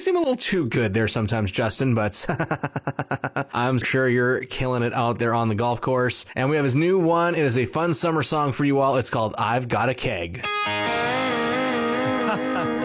seem a little too good there sometimes, Justin, but I'm sure you're killing it out there on the golf course. And we have his new one. It is a fun summer song for you all. It's called I've Got a Keg.